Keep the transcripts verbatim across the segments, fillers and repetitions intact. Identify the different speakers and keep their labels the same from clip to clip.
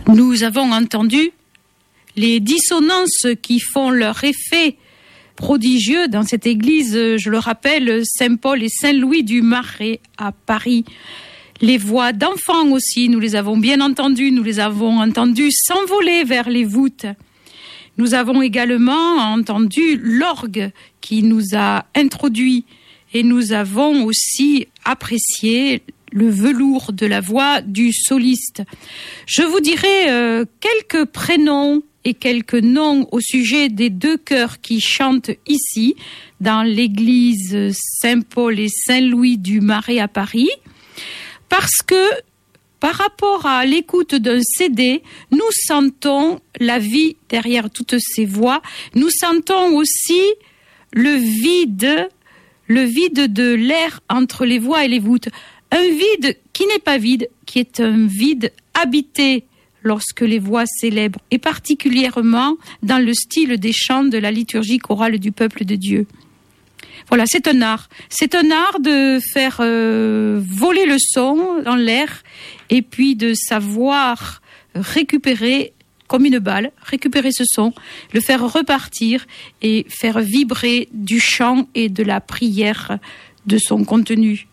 Speaker 1: Nous avons entendu les dissonances qui font leur effet prodigieux dans cette église, je le rappelle, Saint-Paul et Saint-Louis du Marais à Paris. Les voix d'enfants aussi, nous les avons bien entendues, nous les avons entendues s'envoler vers les voûtes. Nous avons également entendu l'orgue qui nous a introduits et nous avons aussi apprécié le velours de la voix du soliste. Je vous dirai euh, quelques prénoms et quelques noms au sujet des deux chœurs qui chantent ici, dans l'église Saint-Paul et Saint-Louis du Marais à Paris, parce que par rapport à l'écoute d'un C D, nous sentons la vie derrière toutes ces voix, nous sentons aussi le vide, le vide de l'air entre les voix et les voûtes. Un vide qui n'est pas vide, qui est un vide habité lorsque les voix célèbrent, et particulièrement dans le style des chants de la liturgie chorale du peuple de Dieu. Voilà, c'est un art. C'est un art de faire euh, voler le son dans l'air et puis de savoir récupérer comme une balle, récupérer ce son, le faire repartir et faire vibrer du chant et de la prière de son contenu.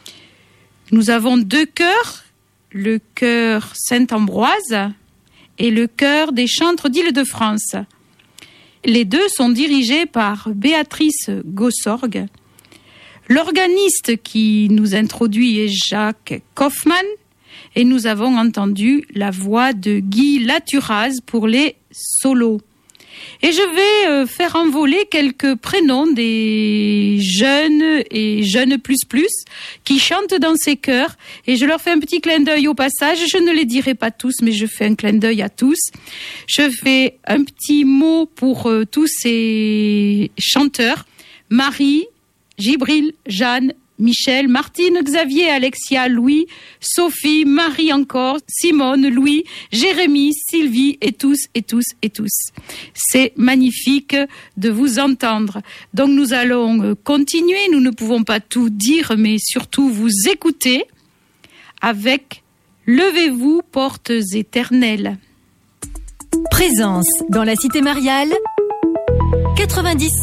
Speaker 1: Nous avons deux chœurs, le chœur Saint-Ambroise et le chœur des chantres d'Île-de-France. Les deux sont dirigés par Béatrice Gossorgue. L'organiste qui nous introduit est Jacques Kaufmann et nous avons entendu la voix de Guy Laturaz pour les solos. Et je vais euh, faire envoler quelques prénoms des jeunes et jeunes plus plus qui chantent dans ces chœurs. Et je leur fais un petit clin d'œil au passage. Je ne les dirai pas tous, mais je fais un clin d'œil à tous. Je fais un petit mot pour euh, tous ces chanteurs. Marie, Gibril, Jeanne, Michel, Martine, Xavier, Alexia, Louis, Sophie, Marie encore, Simone, Louis, Jérémie, Sylvie et tous et tous et tous. C'est magnifique de vous entendre. Donc nous allons continuer, nous ne pouvons pas tout dire, mais surtout vous écouter avec Levez-vous, portes éternelles.
Speaker 2: Présence dans la cité mariale quatre-vingt-dix.